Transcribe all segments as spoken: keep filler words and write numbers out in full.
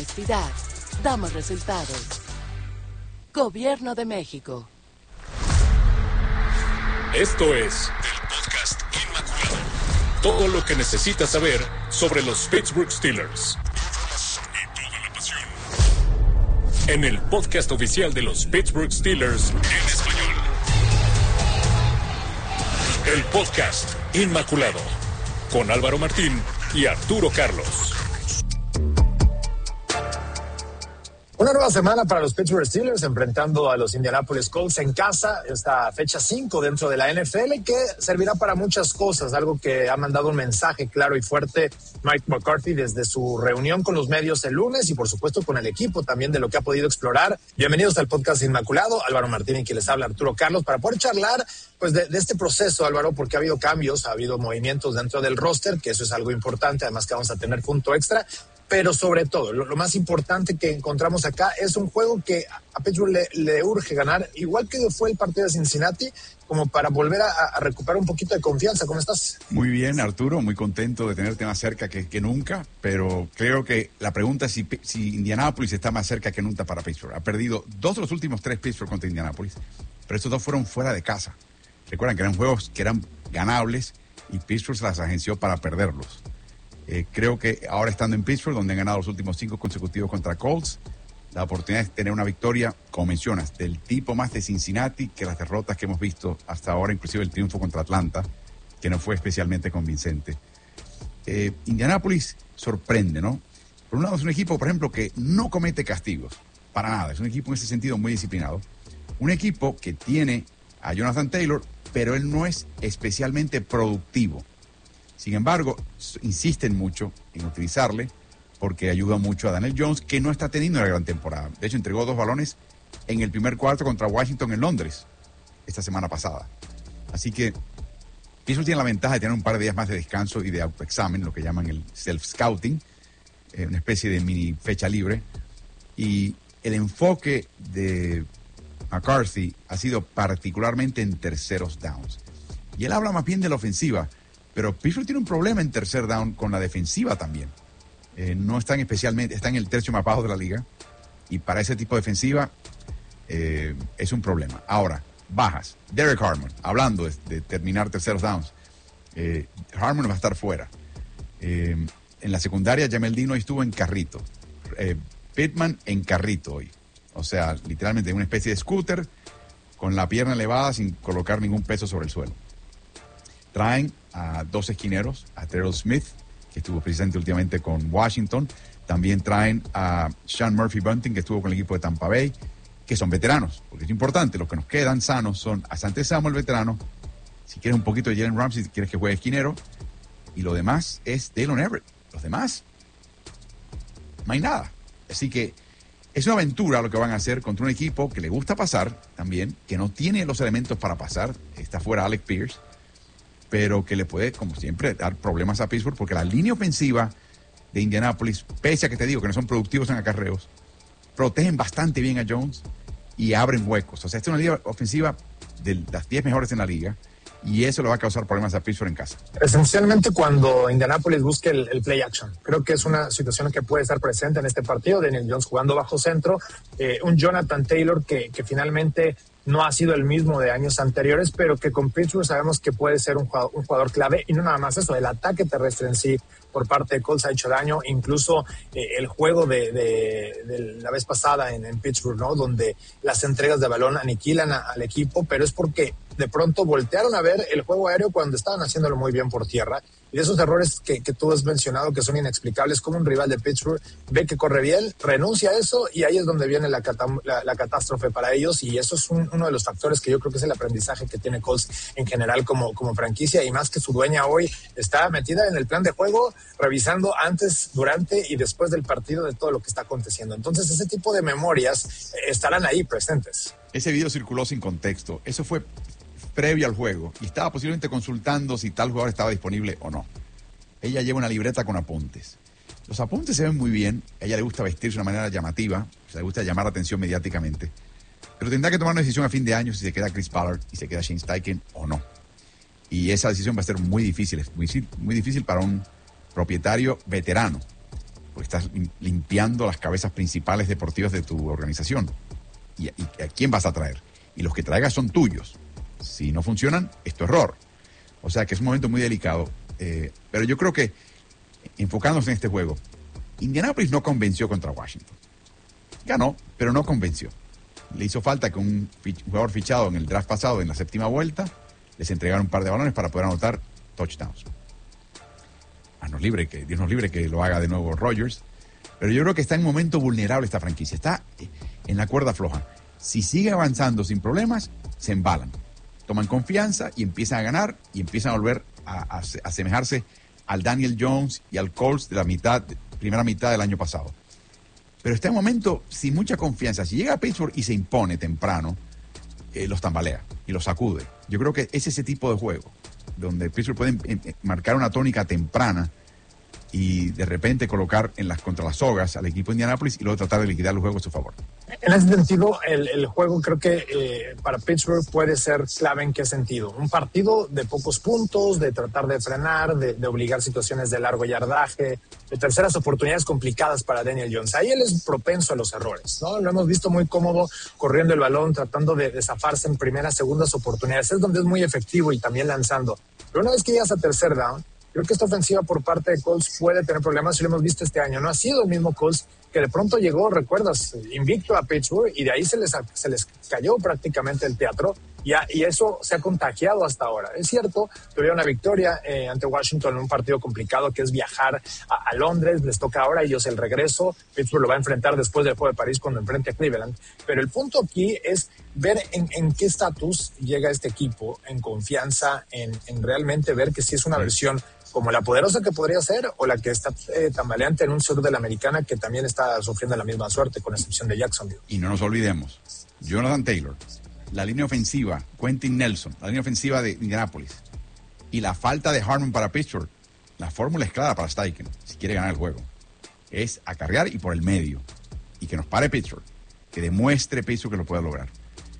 Honestidad da más resultados. Gobierno de México. Esto es el podcast Inmaculado. Todo lo que necesitas saber sobre los Pittsburgh Steelers. Y toda la pasión. En el podcast oficial de los Pittsburgh Steelers en español. El podcast Inmaculado. Con Álvaro Martín y Arturo Carlos. Una nueva semana para los Pittsburgh Steelers enfrentando a los Indianapolis Colts en casa, esta fecha cinco dentro de la N F L, que servirá para muchas cosas, algo que ha mandado un mensaje claro y fuerte Mike McCarthy desde su reunión con los medios el lunes y por supuesto con el equipo también de lo que ha podido explorar. Bienvenidos al podcast Inmaculado, Álvaro Martín y quien les habla Arturo Carlos, para poder charlar pues de, de este proceso, Álvaro, porque ha habido cambios, ha habido movimientos dentro del roster, que eso es algo importante, además que vamos a tener punto extra. Pero sobre todo, lo, lo más importante que encontramos acá es un juego que a Pittsburgh le, le urge ganar, igual que fue el partido de Cincinnati, como para volver a, a recuperar un poquito de confianza. ¿Cómo estás? Muy bien, Arturo, muy contento de tenerte más cerca que, que nunca, pero creo que la pregunta es si, si Indianapolis está más cerca que nunca para Pittsburgh. Ha perdido dos de los últimos tres Pittsburgh contra Indianapolis, pero estos dos fueron fuera de casa. Recuerdan que eran juegos que eran ganables y Pittsburgh se las agenció para perderlos. Eh, creo que ahora estando en Pittsburgh, donde han ganado los últimos cinco consecutivos contra Colts, la oportunidad es tener una victoria, como mencionas, del tipo más de Cincinnati que las derrotas que hemos visto hasta ahora, inclusive el triunfo contra Atlanta, que no fue especialmente convincente. Eh, Indianapolis sorprende, ¿no? Por un lado es un equipo, por ejemplo, que no comete castigos, para nada. Es un equipo en ese sentido muy disciplinado. Un equipo que tiene a Jonathan Taylor, pero él no es especialmente productivo. Sin embargo, insisten mucho en utilizarle porque ayuda mucho a Daniel Jones, que no está teniendo una gran temporada. De hecho, entregó dos balones en el primer cuarto contra Washington en Londres esta semana pasada. Así que Pittsburgh tiene la ventaja de tener un par de días más de descanso y de autoexamen, lo que llaman el self-scouting, eh, una especie de mini fecha libre. Y el enfoque de McCarthy ha sido particularmente en terceros downs. Y él habla más bien de la ofensiva. Pero Pittsburgh tiene un problema en tercer down con la defensiva también. Eh, no están especialmente, están en el tercio más bajo de la liga. Y para ese tipo de defensiva eh, es un problema. Ahora, bajas. Derek Harmon, hablando de, de terminar terceros downs. Eh, Harmon va a estar fuera. Eh, en la secundaria, Jamel Dean hoy estuvo en carrito. Eh, Pittman en carrito hoy. O sea, literalmente una especie de scooter con la pierna elevada sin colocar ningún peso sobre el suelo. Traen a dos esquineros, a Terrell Smith, que estuvo precisamente últimamente con Washington. También traen a Sean Murphy Bunting, que estuvo con el equipo de Tampa Bay, que son veteranos, porque es importante. Los que nos quedan sanos son Asante Samuel, veterano. Si quieres un poquito de Jalen Ramsey, si quieres que juegue esquinero. Y lo demás es Dallon Everett. Los demás, no hay nada. Así que es una aventura lo que van a hacer contra un equipo que le gusta pasar también, que no tiene los elementos para pasar. Está fuera Alec Pierce, pero que le puede, como siempre, dar problemas a Pittsburgh, porque la línea ofensiva de Indianapolis, pese a que te digo que no son productivos en acarreos, protegen bastante bien a Jones y abren huecos. O sea, esta es una línea ofensiva de las diez mejores en la liga, y eso le va a causar problemas a Pittsburgh en casa. Esencialmente cuando Indianapolis busque el, el play action. Creo que es una situación que puede estar presente en este partido. Daniel Jones jugando bajo centro, eh, un Jonathan Taylor que, que finalmente no ha sido el mismo de años anteriores, pero que con Pittsburgh sabemos que puede ser un jugador, un jugador clave, y no nada más eso, el ataque terrestre en sí por parte de Colts ha hecho daño, incluso eh, el juego de, de, de la vez pasada en, en Pittsburgh, ¿no? Donde las entregas de balón aniquilan a, al equipo, pero es porque de pronto voltearon a ver el juego aéreo cuando estaban haciéndolo muy bien por tierra, y de esos errores que, que tú has mencionado que son inexplicables, como un rival de Pittsburgh ve que corre bien, renuncia a eso, y ahí es donde viene la, cata- la, la catástrofe para ellos, y eso es un, uno de los factores que yo creo que es el aprendizaje que tiene Colts en general como, como franquicia, y más que su dueña hoy está metida en el plan de juego, revisando antes, durante y después del partido de todo lo que está aconteciendo. Entonces ese tipo de memorias eh, estarán ahí presentes. Ese video circuló sin contexto. Eso fue previo al juego y estaba posiblemente consultando si tal jugador estaba disponible o no. Ella lleva una libreta con apuntes. Los apuntes se ven muy bien. A ella le gusta vestirse de una manera llamativa, o sea, le gusta llamar la atención mediáticamente. Pero tendrá que tomar una decisión a fin de año si se queda Chris Ballard y se queda Shane Steichen o no. Y esa decisión va a ser muy difícil, es muy, muy difícil para un propietario veterano. porque estás limpiando las cabezas principales deportivas de tu organización. ¿Y, y a quién vas a traer? Y los que traigas son tuyos. Si no funcionan, es tu error. O sea que es un momento muy delicado. Eh, pero yo creo que, enfocándose en este juego, Indianapolis no convenció contra Washington. Ganó, pero no convenció. Le hizo falta que un fich- jugador fichado en el draft pasado, en la séptima vuelta, les entregara un par de balones para poder anotar touchdowns. Dios nos libre que, Dios nos libre que lo haga de nuevo Rodgers. Pero yo creo que está en un momento vulnerable esta franquicia. Está en la cuerda floja. Si sigue avanzando sin problemas, se embalan. Toman confianza y empiezan a ganar y empiezan a volver a, a, a asemejarse al Daniel Jones y al Colts de la mitad, primera mitad del año pasado. Pero está en un momento sin mucha confianza. Si llega a Pittsburgh y se impone temprano, eh, los tambalea y los sacude. Yo creo que es ese tipo de juego donde Pittsburgh puede eh, marcar una tónica temprana y de repente colocar en las contra las sogas al equipo de Indianapolis y luego tratar de liquidar el juego a su favor. En ese sentido, el, el juego creo que eh, para Pittsburgh puede ser clave. ¿En qué sentido? Un partido de pocos puntos, de tratar de frenar, de, de obligar situaciones de largo yardaje, de terceras oportunidades complicadas para Daniel Jones. Ahí él es propenso a los errores, ¿no? Lo hemos visto muy cómodo corriendo el balón, tratando de, de zafarse en primeras, segundas oportunidades. Es donde es muy efectivo y también lanzando. Pero una vez que llegas a tercer down, creo que esta ofensiva por parte de Colts puede tener problemas, y lo hemos visto este año. No ha sido el mismo Colts que de pronto llegó, recuerdas, invicto a Pittsburgh, y de ahí se les, se les cayó prácticamente el teatro, y, a, y eso se ha contagiado hasta ahora. Es cierto, tuvieron una victoria eh, ante Washington en un partido complicado que es viajar a, a Londres. Les toca ahora a ellos el regreso. Pittsburgh lo va a enfrentar después del juego de París cuando enfrente a Cleveland. Pero el punto aquí es ver en, en qué estatus llega este equipo, en confianza, en, en realmente ver que si es una versión como la poderosa que podría ser o la que está eh, tambaleante en un sur de la americana que también está sufriendo la misma suerte, con excepción de Jacksonville. Y no nos olvidemos, Jonathan Taylor, la línea ofensiva, Quentin Nelson, la línea ofensiva de Indianapolis y la falta de Harmon para Pittsburgh. La fórmula es clara para Steichen si quiere ganar el juego. Es acarrear y por el medio. Y que nos pare Pittsburgh, que demuestre Pittsburgh que lo puede lograr.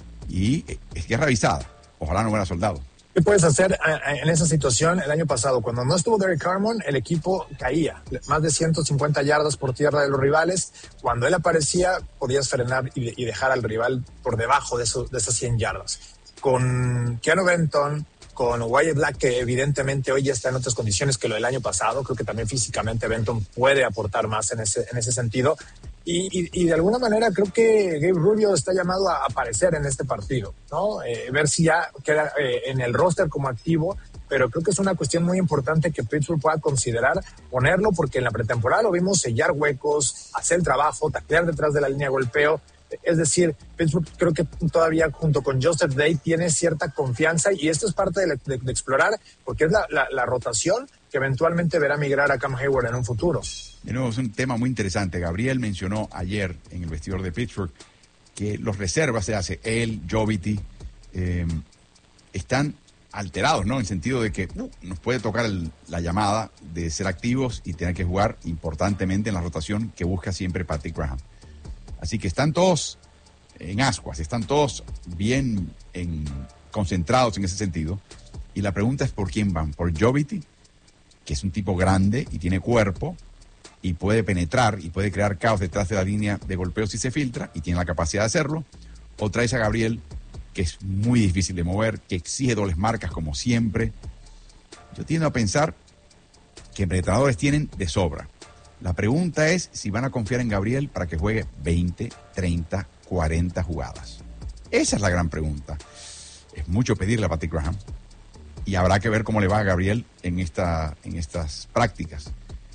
Y es guerra avisada. Ojalá no hubiera soldado. ¿Qué puedes hacer en esa situación? El año pasado, cuando no estuvo Derek Harmon, el equipo caía. Más de ciento cincuenta yardas por tierra de los rivales. Cuando él aparecía, podías frenar y dejar al rival por debajo de, eso, de esas cien yardas. Con Keanu Benton, con Wyatt Black, que evidentemente hoy ya está en otras condiciones que lo del año pasado. Creo que también físicamente Benton puede aportar más en ese, en ese sentido. Y, y, y de alguna manera creo que Gabe Rubio está llamado a aparecer en este partido, ¿no? Eh, ver si ya queda eh, en el roster como activo, pero creo que es una cuestión muy importante que Pittsburgh pueda considerar ponerlo, porque en la pretemporada lo vimos sellar huecos, hacer el trabajo, taclear detrás de la línea de golpeo. Es decir, Pittsburgh creo que todavía junto con Joseph Day tiene cierta confianza, y esto es parte de, de, de explorar, porque es la, la, la rotación que eventualmente verá migrar a Cam Hayward en un futuro. De nuevo, es un tema muy interesante. Gabriel mencionó ayer en el vestidor de Pittsburgh que los reservas se hace, él, Jovity, eh, están alterados, ¿no? En el sentido de que uh, nos puede tocar el, la llamada de ser activos y tener que jugar importantemente en la rotación que busca siempre Patrick Graham. Así que están todos en ascuas, están todos bien en, concentrados en ese sentido. Y la pregunta es por quién van, por Jovity, que es un tipo grande y tiene cuerpo y puede penetrar y puede crear caos detrás de la línea de golpeo si se filtra y tiene la capacidad de hacerlo, o traes a Gabriel, que es muy difícil de mover, que exige dobles marcas como siempre. Yo tiendo a pensar que penetradores tienen de sobra. La pregunta es si van a confiar en Gabriel para que juegue veinte, treinta, cuarenta jugadas. Esa es la gran pregunta. Es mucho pedirle a Patrick Graham y habrá que ver cómo le va a Gabriel en, esta, en estas prácticas.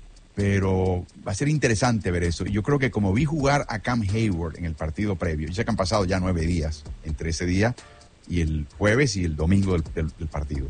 Pero va a ser interesante ver eso. Y yo creo que como vi jugar a Cam Hayward en el partido previo, ya que han pasado ya nueve días entre ese día y el jueves y el domingo del, del, del partido,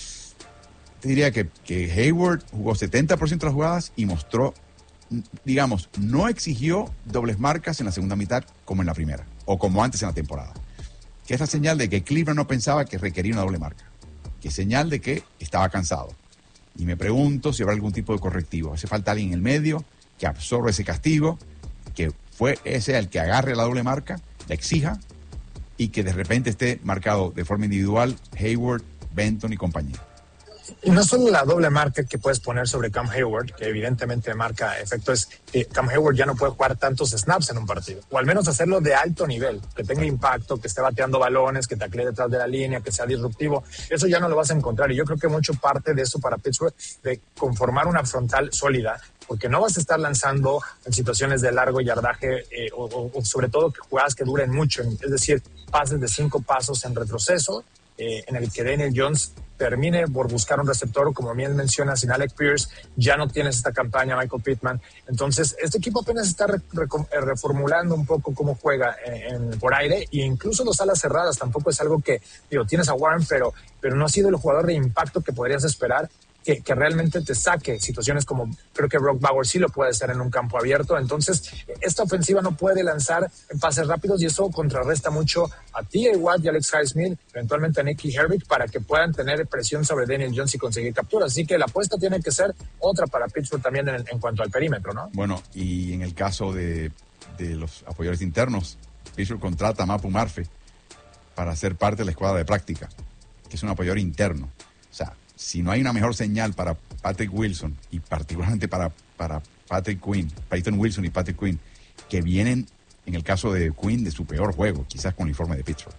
te diría que, que Hayward jugó setenta por ciento de las jugadas y mostró, digamos, no exigió dobles marcas en la segunda mitad como en la primera, o como antes en la temporada. Que es la señal de que Cleveland no pensaba que requería una doble marca. Que es señal de que estaba cansado. Y me pregunto si habrá algún tipo de correctivo. Hace falta alguien en el medio que absorba ese castigo, que fue ese el que agarre la doble marca, la exija, y que de repente esté marcado de forma individual Hayward, Benton y compañía. Y no solo la doble marca que puedes poner sobre Cam Hayward, que evidentemente marca efecto, es que Cam Hayward ya no puede jugar tantos snaps en un partido, o al menos hacerlo de alto nivel, que tenga impacto, que esté bateando balones, que taclee detrás de la línea, que sea disruptivo. Eso ya no lo vas a encontrar, y yo creo que mucho parte de eso para Pittsburgh, de conformar una frontal sólida, porque no vas a estar lanzando en situaciones de largo yardaje eh, o, o, o sobre todo que jugadas que duren mucho, es decir, pases de cinco pasos en retroceso, eh, en el que Daniel Jones termine por buscar un receptor, como bien menciona, sin Alec Pierce, ya no tienes esta campaña, Michael Pittman. Entonces, este equipo apenas está re, re, reformulando un poco cómo juega en, en, por aire, e incluso los alas cerradas tampoco es algo que, digo, tienes a Warren, pero, pero no ha sido el jugador de impacto que podrías esperar, que, que realmente te saque situaciones como creo que Brock Bowers sí lo puede hacer en un campo abierto. Entonces, esta ofensiva no puede lanzar en pases rápidos, y eso contrarresta mucho a T J Watt y Alex Highsmith, eventualmente a Nicky Herbig, para que puedan tener presión sobre Daniel Jones y conseguir capturas. Así que la apuesta tiene que ser otra para Pittsburgh también en, en cuanto al perímetro, ¿no? Bueno, y en el caso de, de los apoyadores internos, Pittsburgh contrata a Mapu Murphy para ser parte de la escuadra de práctica, que es un apoyador interno. O sea, si no hay una mejor señal para Patrick Wilson y particularmente para, para Patrick Quinn, Peyton Wilson y Patrick Quinn, que vienen, en el caso de Quinn, de su peor juego, quizás con el uniforme de Pittsburgh.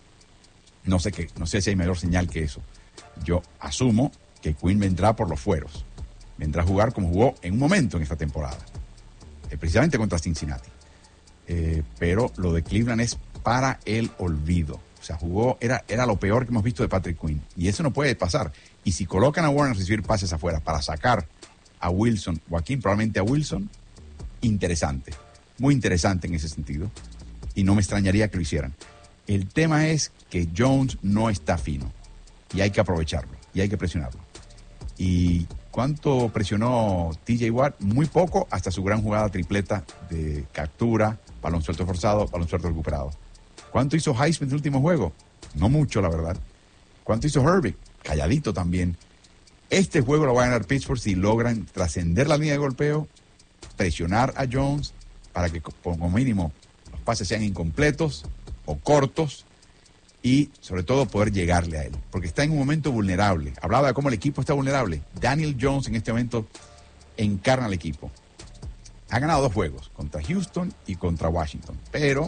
No sé qué, no sé si hay mayor señal que eso. Yo asumo que Quinn vendrá por los fueros. Vendrá a jugar como jugó en un momento en esta temporada, eh, precisamente contra Cincinnati. Eh, pero lo de Cleveland es para el olvido. O sea, jugó, era, era lo peor que hemos visto de Patrick Quinn. Y eso no puede pasar. Y si colocan a Warren a recibir pases afuera para sacar a Wilson, o aquí probablemente a Wilson, interesante. Muy interesante en ese sentido. Y no me extrañaría que lo hicieran. El tema es que Jones no está fino. Y hay que aprovecharlo. Y hay que presionarlo. ¿Y cuánto presionó T J Watt? Muy poco, hasta su gran jugada tripleta de captura, balón suelto forzado, balón suelto recuperado. ¿Cuánto hizo Highsmith en el último juego? No mucho, la verdad. ¿Cuánto hizo Herbig? Calladito también. Este juego lo va a ganar Pittsburgh si logran trascender la línea de golpeo, presionar a Jones para que como mínimo los pases sean incompletos o cortos y sobre todo poder llegarle a él, porque está en un momento vulnerable. Hablaba de cómo el equipo está vulnerable. Daniel Jones en este momento encarna al equipo. Ha ganado dos juegos, contra Houston y contra Washington, pero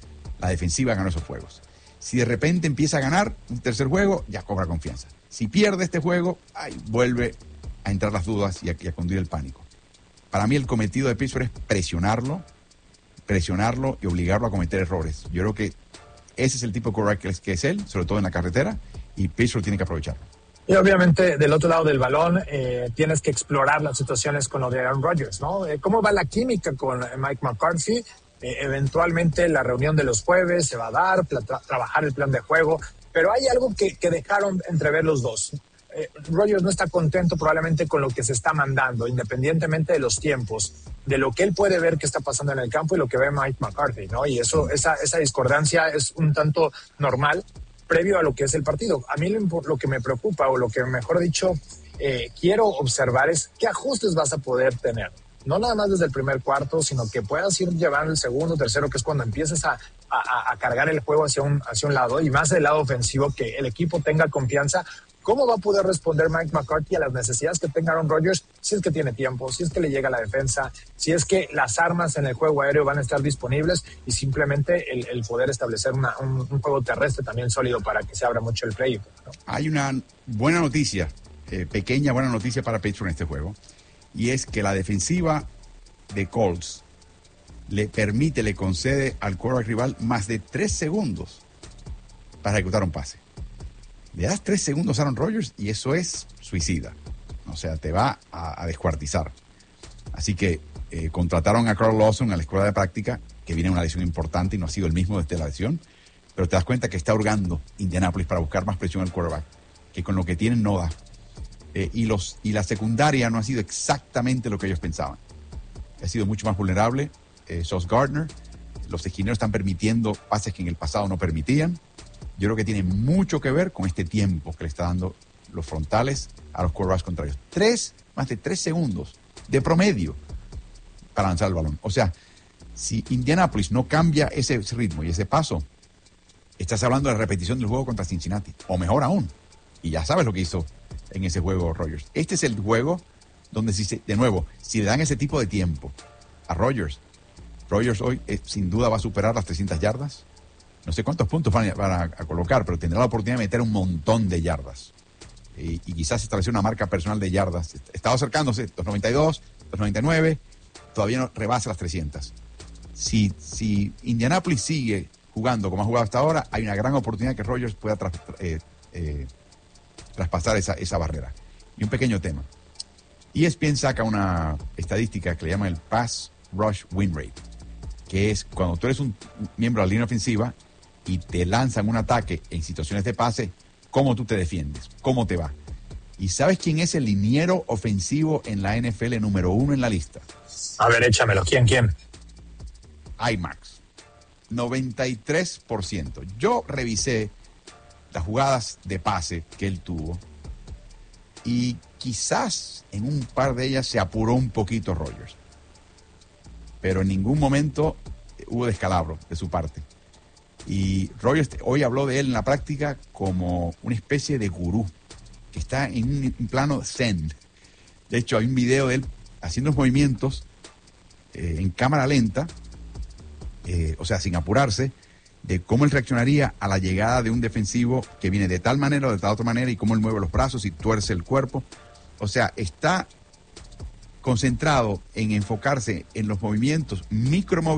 la defensiva ganó esos juegos. Si de repente empieza a ganar un tercer juego, ya cobra confianza. Si pierde este juego, ay, vuelve a entrar las dudas y a, y a conducir el pánico. Para mí el cometido de Pittsburgh es presionarlo, presionarlo y obligarlo a cometer errores. Yo creo que ese es el tipo de quarterback que es, que es él, sobre todo en la carretera, y Pittsburgh tiene que aprovecharlo. Y obviamente del otro lado del balón eh, tienes que explorar las situaciones con lo de Aaron Rodgers, ¿no? Eh, ¿Cómo va la química con Mike McCarthy? Eh, eventualmente la reunión de los jueves se va a dar, tra- trabajar el plan de juego, pero hay algo que, que dejaron entrever los dos. Eh, Rodgers no está contento probablemente con lo que se está mandando, independientemente de los tiempos, de lo que él puede ver que está pasando en el campo y lo que ve Mike McCarthy, ¿no? Y eso, esa, esa discordancia es un tanto normal previo a lo que es el partido. A mí lo, lo que me preocupa, o lo que mejor dicho eh, quiero observar, es qué ajustes vas a poder tener. No nada más desde el primer cuarto, sino que puedas ir llevando el segundo, tercero, que es cuando empieces a, a, a cargar el juego hacia un, hacia un lado, y más del lado ofensivo, que el equipo tenga confianza. ¿Cómo va a poder responder Mike McCarthy a las necesidades que tenga Aaron Rodgers? Si es que tiene tiempo, si es que le llega la defensa, si es que las armas en el juego aéreo van a estar disponibles, y simplemente el, el poder establecer una, un, un juego terrestre también sólido para que se abra mucho el play, ¿no? Hay una buena noticia, eh, pequeña buena noticia para Pittsburgh en este juego, y es que la defensiva de Colts le permite, le concede al quarterback rival más de tres segundos para ejecutar un pase. Le das tres segundos a Aaron Rodgers y eso es suicida. O sea, te va a, a descuartizar. Así que eh, contrataron a Carl Lawson a la escuela de práctica, que viene una lesión importante y no ha sido el mismo desde la lesión, pero te das cuenta que está hurgando Indianapolis para buscar más presión al quarterback, que con lo que tienen no da. Eh, y, los, y la secundaria no ha sido exactamente lo que ellos pensaban. Ha sido mucho más vulnerable. Eh, Sauce Gardner, los esquineros están permitiendo pases que en el pasado no permitían. Yo creo que tiene mucho que ver con este tiempo que le está dando los frontales a los quarterbacks contrarios. Tres, más de tres segundos de promedio para lanzar el balón. O sea, si Indianapolis no cambia ese ritmo y ese paso, estás hablando de la repetición del juego contra Cincinnati, o mejor aún. Y ya sabes lo que hizo en ese juego Rodgers. Este es el juego donde, si se, de nuevo, si le dan ese tipo de tiempo a Rodgers, Rodgers hoy eh, sin duda va a superar las trescientas yardas. No sé cuántos puntos van a, van a, a colocar, pero tendrá la oportunidad de meter un montón de yardas. Y, y quizás establecer una marca personal de yardas. Estaba acercándose, doscientos noventa y dos, doscientos noventa y nueve, todavía no rebasa las trescientas. Si, si Indianapolis sigue jugando como ha jugado hasta ahora, hay una gran oportunidad que Rodgers pueda tras, eh, eh, traspasar esa, esa barrera. Y un pequeño tema. E S P N saca una estadística que le llama el Pass Rush Win Rate, que es cuando tú eres un miembro de la línea ofensiva y te lanzan un ataque en situaciones de pase, cómo tú te defiendes, cómo te va. ¿Y sabes quién es el liniero ofensivo en la N F L número uno en la lista? A ver, échamelo. ¿Quién, quién? IMAX. noventa y tres por ciento. Yo revisé las jugadas de pase que él tuvo y quizás en un par de ellas se apuró un poquito Rodgers. Pero en ningún momento hubo descalabro de su parte. Y Rodgers hoy habló de él en la práctica como una especie de gurú, que está en un plano zen. De hecho, hay un video de él haciendo movimientos eh, en cámara lenta, eh, o sea, sin apurarse, de cómo él reaccionaría a la llegada de un defensivo que viene de tal manera o de tal otra manera, y cómo él mueve los brazos y tuerce el cuerpo. O sea, está concentrado en enfocarse en los movimientos micro